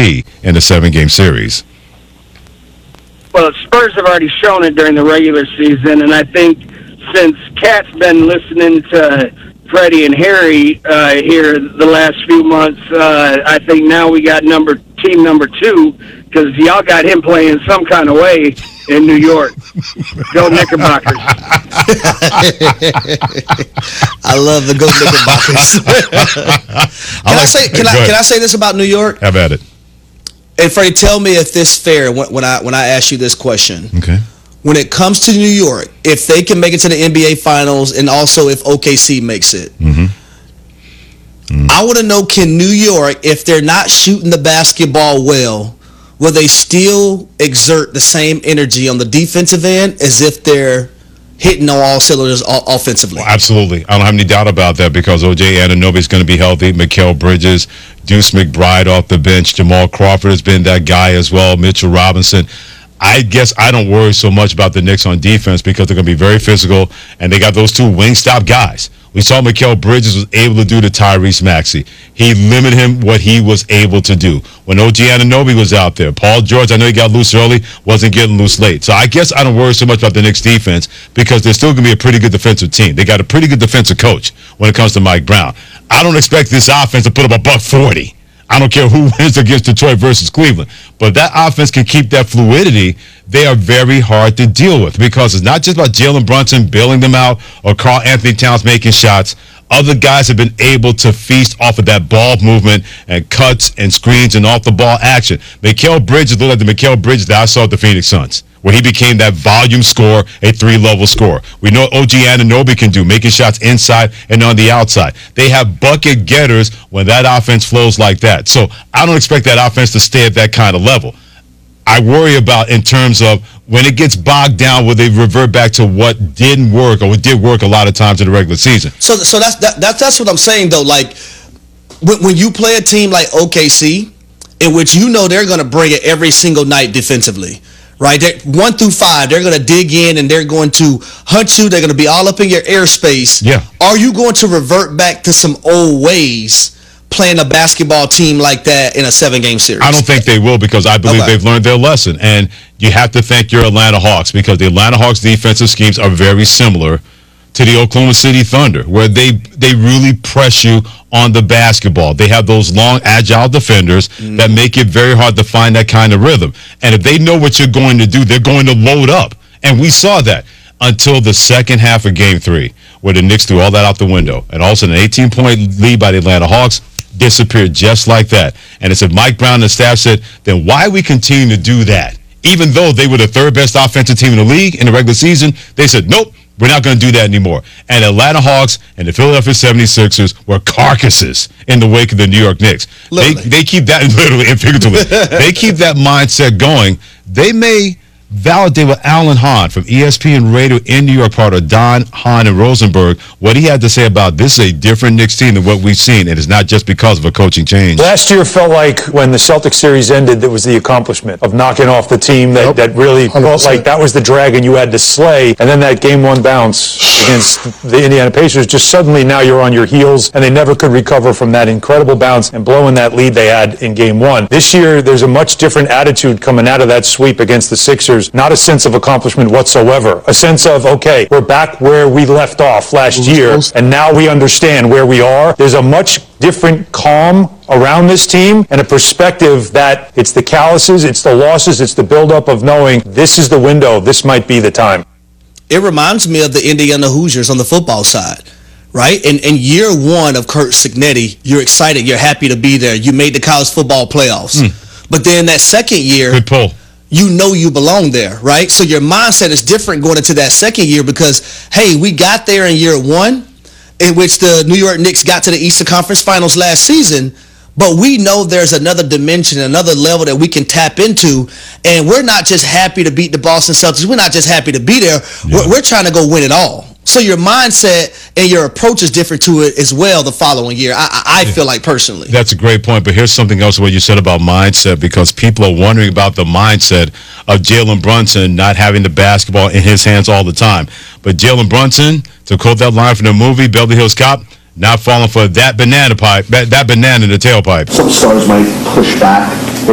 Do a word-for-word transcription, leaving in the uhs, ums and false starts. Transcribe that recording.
see in a seven-game series? Well, Spurs have already shown it during the regular season, and I think since Cat's been listening to Freddie and Harry uh, here the last few months, uh, I think now we got number team number two, because y'all got him playing some kind of way in New York. Go Knickerbockers. I love the Go Knickerbockers. can, I say, can, I, can I say this about New York? Have at it. And Freddie, tell me if this is fair when, when I when I ask you this question. Okay. When it comes to New York, if they can make it to the N B A Finals, and also if O K C makes it, mm-hmm. Mm-hmm. I want to know, can New York, if they're not shooting the basketball well, will they still exert the same energy on the defensive end as if they're hitting on all cylinders offensively? Well, absolutely. I don't have any doubt about that, because O J Anunoby is going to be healthy. Mikal Bridges, Deuce McBride off the bench. Jamal Crawford has been that guy as well. Mitchell Robinson. I guess I don't worry so much about the Knicks on defense, because they're going to be very physical, and they got those two wing-stop guys. We saw Mikal Bridges was able to do to Tyrese Maxey. He limited him what he was able to do. When O G Anunoby was out there, Paul George, I know he got loose early, wasn't getting loose late. So I guess I don't worry so much about the Knicks defense, because they're still going to be a pretty good defensive team. They got a pretty good defensive coach when it comes to Mike Brown. I don't expect this offense to put up a buck forty. I don't care who wins against Detroit versus Cleveland. But that offense can keep that fluidity. They are very hard to deal with, because it's not just about Jalen Brunson bailing them out or Karl Anthony Towns making shots. Other guys have been able to feast off of that ball movement and cuts and screens and off-the-ball action. Mikal Bridges looked like the Mikal Bridges that I saw at the Phoenix Suns, where he became that volume scorer, a three-level scorer. We know O G Anunoby can do, making shots inside and on the outside. They have bucket getters when that offense flows like that. So I don't expect that offense to stay at that kind of level. I worry about in terms of when it gets bogged down, will they revert back to what didn't work or what did work a lot of times in the regular season. So so that's that, that, that's what I'm saying, though. Like, when, when you play a team like O K C, in which you know they're going to bring it every single night defensively, right? They're, one through five, they're going to dig in and they're going to hunt you. They're going to be all up in your airspace. Yeah. Are you going to revert back to some old ways playing a basketball team like that in a seven-game series? I don't think they will, because I believe okay. they've learned their lesson. And you have to thank your Atlanta Hawks, because the Atlanta Hawks defensive schemes are very similar to the Oklahoma City Thunder, where they they really press you on the basketball. They have those long, agile defenders mm. that make it very hard to find that kind of rhythm. And if they know what you're going to do, they're going to load up. And we saw that until the second half of Game three, where the Knicks threw all that out the window. And also an eighteen-point lead by the Atlanta Hawks disappeared just like that. And it's if Mike Brown and the staff said, then why we continue to do that? Even though they were the third best offensive team in the league in the regular season, they said, nope, we're not going to do that anymore. And Atlanta Hawks and the Philadelphia seventy-sixers were carcasses in the wake of the New York Knicks. They, they keep that, literally and figuratively, they keep that mindset going. They may validate with Alan Hahn from E S P N Radio in New York, part of Don, Hahn, and Rosenberg, what he had to say about this is a different Knicks team than what we've seen, and it's not just because of a coaching change. Last year felt like when the Celtics series ended, that was the accomplishment of knocking off the team that, yep. that really felt like that was the dragon you had to slay, and then that game one bounce against the Indiana Pacers, just suddenly now you're on your heels, and they never could recover from that incredible bounce and blowing that lead they had in game one. This year, there's a much different attitude coming out of that sweep against the Sixers. Not a sense of accomplishment whatsoever. A sense of, okay, we're back where we left off last year, and now we understand where we are. There's a much different calm around this team and a perspective that it's the calluses, it's the losses, it's the buildup of knowing this is the window, this might be the time. It reminds me of the Indiana Hoosiers on the football side, right? In, in year one of Curt Cignetti, you're excited, you're happy to be there. You made the college football playoffs. Mm. But then that second year, good pull. You know you belong there, right? So your mindset is different going into that second year because, hey, we got there in year one, in which the New York Knicks got to the Eastern Conference Finals last season, but we know there's another dimension, another level that we can tap into, and we're not just happy to beat the Boston Celtics. We're not just happy to be there. Yeah. We're, we're trying to go win it all. So your mindset and your approach is different to it as well the following year, I, I yeah. feel like personally. That's a great point, but here's something else what you said about mindset, because people are wondering about the mindset of Jalen Brunson not having the basketball in his hands all the time. But Jalen Brunson, to quote that line from the movie, Beverly Hills Cop, not falling for that banana pipe, that, that banana in the tailpipe. Some stars might push back